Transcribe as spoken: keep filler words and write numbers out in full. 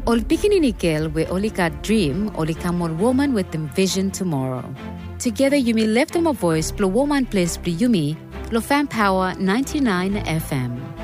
Ol Pikini we only got dream, only come on woman with them vision tomorrow. Together you may lift them a voice, blow woman place, blow yumi, blow fan power ninety-nine F M.